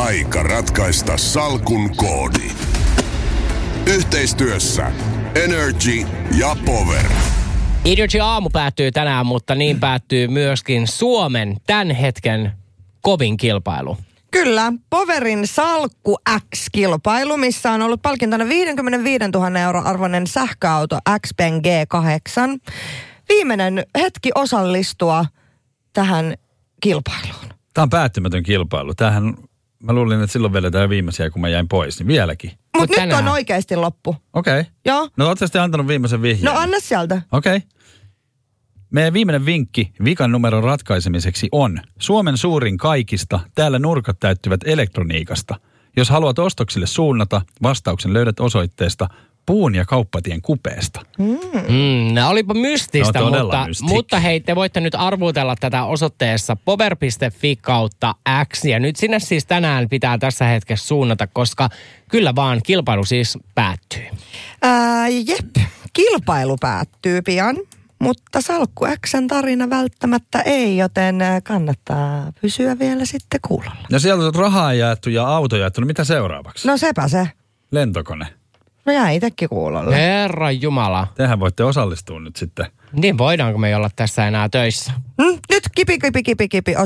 aika ratkaista salkun koodi. Yhteistyössä Energy ja Power. Energy aamu päättyy tänään, mutta niin päättyy myöskin Suomen tämän hetken kovin kilpailu. Kyllä, Powerin Salkku X-kilpailu, missä on ollut palkintona 55 000 € arvoinen sähköauto Xpeng G8. Viimeinen hetki osallistua tähän kilpailuun. Tämä on päättymätön kilpailu. Tämähän, mä luulin, että silloin vedetään viimeisiä, kun mä jäin pois, niin vieläkin. Mutta nyt on oikeasti loppu. Okei. Joo. No ootte sitten antanut viimeisen vihjeen? No anna sieltä. Okei. Meidän viimeinen vinkki vikan numeron ratkaisemiseksi on Suomen suurin kaikista, täällä nurkat täyttyvät elektroniikasta. Jos haluat ostoksille suunnata, vastauksen löydät osoitteesta Puun ja Kauppatien kupeesta. Olipa mystistä, mutta hei, te voitte nyt arvutella tätä osoitteessa power.fi/X. Ja nyt sinne siis tänään pitää tässä hetkessä suunnata, koska kyllä vaan kilpailu siis päättyy. Kilpailu päättyy pian. Mutta Salkku X:n tarina välttämättä ei, joten kannattaa pysyä vielä sitten kuulolla. Ja sieltä on rahaa jaettu ja auto jaettu, no mitä seuraavaksi? No sepä se. Lentokone. No jää itsekin kuulolla. Herran Jumala. Tehän voitte osallistua nyt sitten. Niin voidaanko me olla tässä enää töissä? Nyt kipi.